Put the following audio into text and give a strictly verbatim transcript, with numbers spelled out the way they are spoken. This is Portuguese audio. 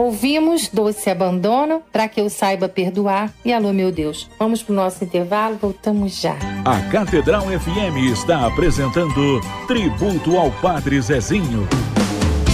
Ouvimos Doce Abandono, Pra Que Eu Saiba Perdoar e Alô Meu Deus. Vamos pro nosso intervalo, voltamos já. A Catedral F M está apresentando Tributo ao Padre Zezinho.